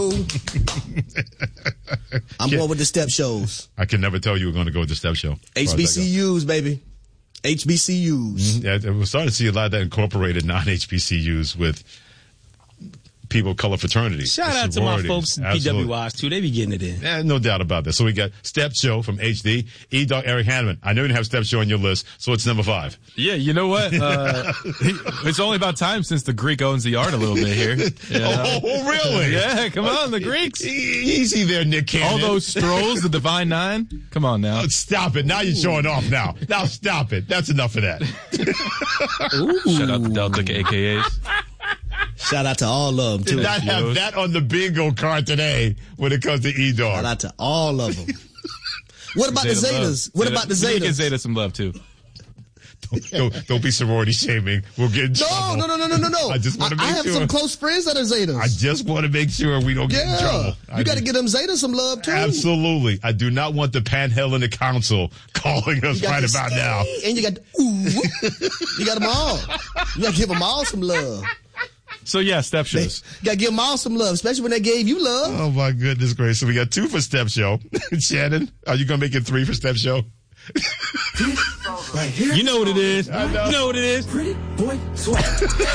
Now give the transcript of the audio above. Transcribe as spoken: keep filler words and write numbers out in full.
I'm going with the step shows. I can never tell you we're going to go with the step show. H B C Us, baby. H B C Us. Mm-hmm. Yeah, we're starting to see a lot of that incorporated non-H B C Us with people of color fraternities. Shout out to my folks in P W Is, too. They be getting it in. Yeah, no doubt about that. So we got Step Show from H D. E-Dog, Eric Hanneman. I know you didn't have Step Show on your list, so it's number five. Yeah, you know what? Uh, it's only about time since the Greek owns the art a little bit here. Yeah. Oh, really? Yeah, come on, the Greeks. Easy there, Nick Cannon. All those strolls, the Divine Nine. Come on now. Oh, stop it. Now you're showing off now. Now stop it. That's enough of that. Shout out to Delta A K As. Shout out to all of them, too. Did not have that on the bingo card today when it comes to E-Dog. Shout out to all of them. What about Zeta the Zetas? Love. What Zeta, about the we Zetas? Give Zeta some love, too. Don't, don't, don't be sorority shaming. We'll get in No, trouble. no, no, no, no, no, no. I just want to make I have sure. some close friends that are Zetas. I just want to make sure we don't get in trouble. Yeah, you got to give them Zetas some love, too. Absolutely. I do not want the Panhellenic Council calling us right about stay, now. And you got the, ooh. You got them all. You got to give them all some love. So, yeah, step shows. You got to give them all some love, especially when they gave you love. Oh, my goodness gracious. So we got two for Step Show. Shannon, are you going to make it three for Step Show? Right here. You know what it is. I know. You know what it is. Pretty boy swag.